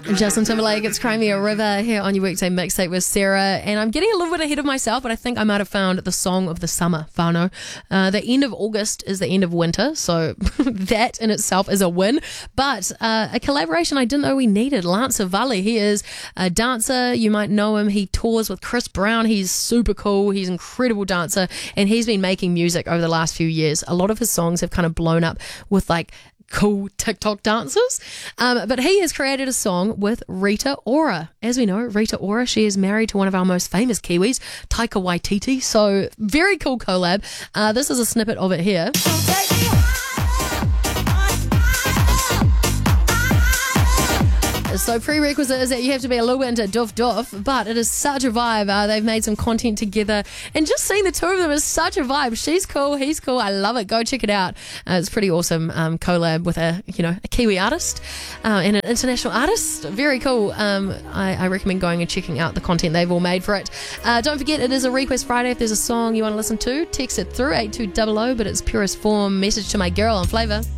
Justin Timberlake, it's Cry Me a River here on your weekday mixtape with Sarah, and I'm getting a little bit ahead of myself, but I think I might have found the song of the summer, Whānau. The end of August is the end of winter, so that in itself is a win, but a collaboration I didn't know we needed. Lance Avali, he is a dancer, you might know him, he tours with Chris Brown, he's super cool, he's an incredible dancer, and he's been making music over the last few years. A lot of his songs have kind of blown up with like cool TikTok dancers. But he has created a song with Rita Ora. As we know, Rita Ora, she is married to one of our most famous Kiwis, Taika Waititi. So very cool collab. This is a snippet of it here. So prerequisite is that you have to be a little bit into doof doof, but it is such a vibe. They've made some content together, and just seeing the two of them is such a vibe. She's cool, he's cool. I love it. Go check it out. It's pretty awesome collab with a Kiwi artist and an international artist. Very cool. I recommend going and checking out the content they've all made for it. Don't forget, it is a Request Friday. If there's a song you want to listen to, text it through 8200, but it's purest form. Message to my girl on Flavour.